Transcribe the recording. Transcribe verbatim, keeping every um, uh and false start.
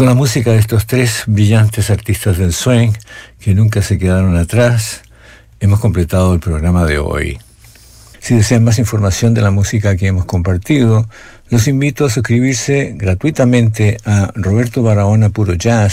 con la música de estos tres brillantes artistas del swing que nunca se quedaron atrás, hemos completado el programa de hoy. Si desean más información de la música que hemos compartido, los invito a suscribirse gratuitamente a Roberto Barahona Puro Jazz